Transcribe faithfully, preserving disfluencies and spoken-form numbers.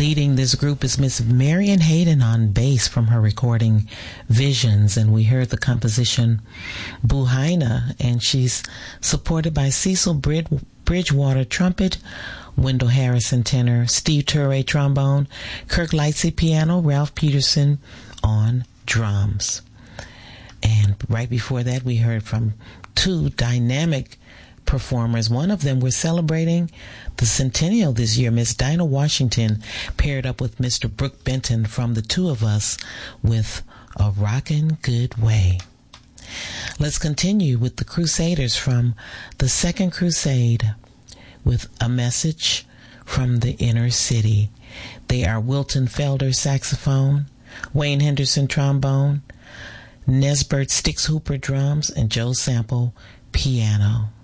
Leading this group is Miss Marian Hayden on bass from her recording Visions, and we heard the composition Buhaina, and she's supported by Cecil Brid- Bridgewater trumpet, Wendell Harrison tenor, Steve Turre trombone, Kirk Lightsey piano, Ralph Peterson on drums. And right before that, we heard from two dynamic performers. One of them, we're celebrating the centennial this year. Miss Dinah Washington paired up with Mister Brooke Benton from The Two of Us with A Rockin' Good Way. Let's continue with the Crusaders from the Second Crusade with A Message from the Inner City. They are Wilton Felder saxophone, Wayne Henderson trombone, Nesbert Sticks Hooper drums, and Joe Sample piano.